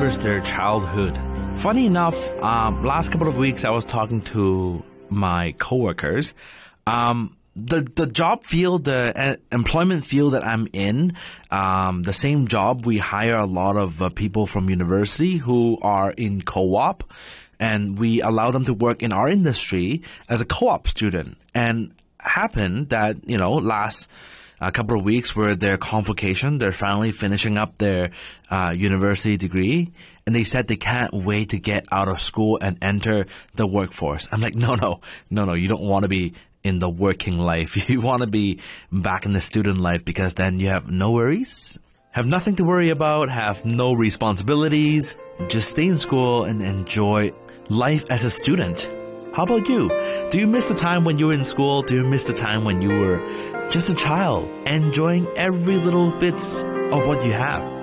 remembers their childhood. Funny enough, last couple of weeks I was talking to my coworkers. The job field, the employment field that I'm in, the same job, we hire a lot of people from university who are in co-op, and we allow them to work in our industry as a co-op student. And happened that, last a couple of weeks were their convocation. They're finally finishing up their university degree, and they said they can't wait to get out of school and enter the workforce. I'm like, no, you don't want to be in the working life. You want to be back in the student life, because then you have no worries, have nothing to worry about, have no responsibilities. Just stay in school and enjoy life as a student. How about you? Do you miss the time when you were in school? Do you miss the time when you were just a child, enjoying every little bits of what you have?